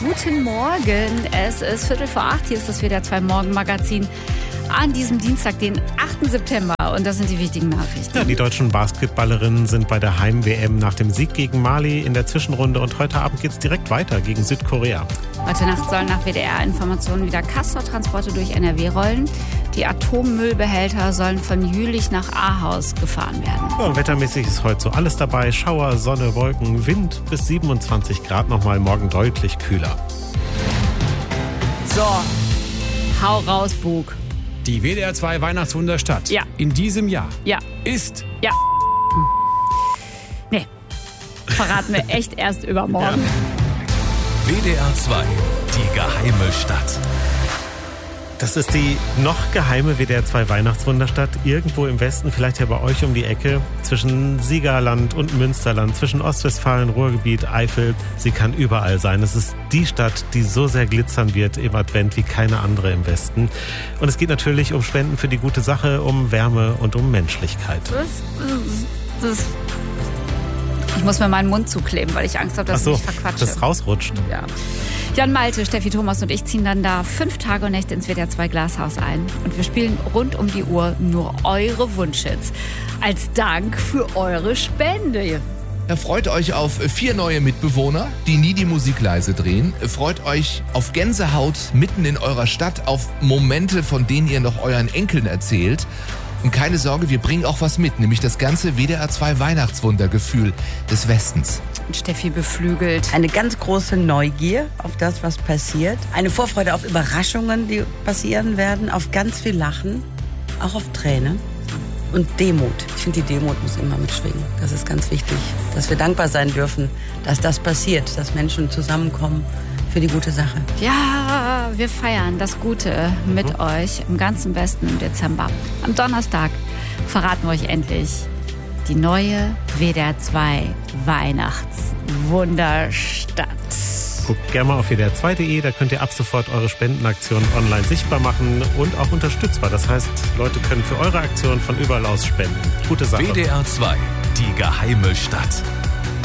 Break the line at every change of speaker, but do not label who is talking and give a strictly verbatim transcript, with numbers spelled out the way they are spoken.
guten Morgen. Es ist Viertel vor acht. Hier ist das W D R zwei Morgenmagazin an diesem Dienstag, den achten September. Und das sind die wichtigen Nachrichten.
Ja, die deutschen Basketballerinnen sind bei der Heim-W M nach dem Sieg gegen Mali in der Zwischenrunde. Und heute Abend geht es direkt weiter gegen Südkorea.
Heute Nacht sollen nach W D R-Informationen wieder Castortransporte durch N R W rollen. Die Atommüllbehälter sollen von Jülich nach Ahaus gefahren werden.
Ja, wettermäßig ist heute so alles dabei. Schauer, Sonne, Wolken, Wind bis siebenundzwanzig Grad. Nochmal morgen deutlich kühler.
So, hau raus, Bug.
Die W D R zwei Weihnachtswunderstadt
Ja.
in diesem Jahr
Ja.
ist...
Ja. Nee, verraten wir echt erst übermorgen.
W D R zwei, die geheime Stadt.
Das ist die noch geheime W D R zwei Weihnachtswunderstadt. Irgendwo im Westen, vielleicht ja bei euch um die Ecke. Zwischen Siegerland und Münsterland, zwischen Ostwestfalen, Ruhrgebiet, Eifel. Sie kann überall sein. Es ist die Stadt, die so sehr glitzern wird im Advent wie keine andere im Westen. Und es geht natürlich um Spenden für die gute Sache, um Wärme und um Menschlichkeit.
Das, das, ich muss mir meinen Mund zukleben, weil ich Angst habe, dass
Ach so,
ich mich verquatsche.
das rausrutscht.
Ja. Jan Malte, Steffi Thomas und ich ziehen dann da fünf Tage und Nächte ins W D R zwei Glashaus ein. Und wir spielen rund um die Uhr nur eure Wunschhits. Als Dank für eure Spende.
Freut euch auf vier neue Mitbewohner, die nie die Musik leise drehen. Freut euch auf Gänsehaut mitten in eurer Stadt, auf Momente, von denen ihr noch euren Enkeln erzählt. Und keine Sorge, wir bringen auch was mit, nämlich das ganze W D R zwei Weihnachtswundergefühl des Westens.
Und Steffi beflügelt.
Eine ganz große Neugier auf das, was passiert. Eine Vorfreude auf Überraschungen, die passieren werden. Auf ganz viel Lachen, auch auf Tränen. Und Demut. Ich finde, die Demut muss immer mitschwingen. Das ist ganz wichtig, dass wir dankbar sein dürfen, dass das passiert, dass Menschen zusammenkommen für die gute Sache.
Ja, wir feiern das Gute mit mhm. euch im ganzen Westen im Dezember. Am Donnerstag verraten wir euch endlich die neue W D R zwei Weihnachtswunderstadt.
Guckt gerne mal auf W D R zwei punkt de, da könnt ihr ab sofort eure Spendenaktionen online sichtbar machen und auch unterstützbar. Das heißt, Leute können für eure Aktion von überall aus spenden. Gute Sache.
W D R zwei, die geheime Stadt.